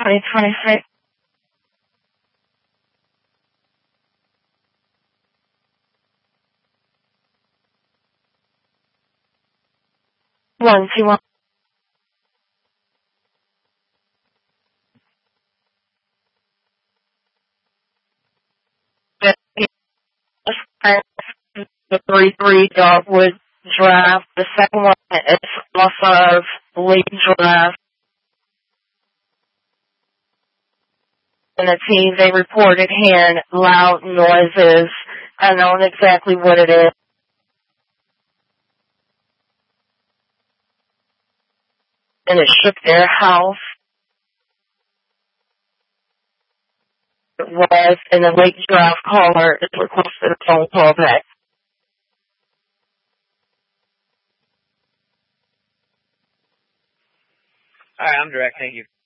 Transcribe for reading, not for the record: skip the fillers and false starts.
2026. One, two, one. The 33 Dogwood Drive. The second one is off of Lake Drive. And the team, they reported hearing loud noises. I don't know exactly what it is. And it shook their house. It was, and the Lake Drive caller is requested a phone call back. All right, I'm direct. Thank you.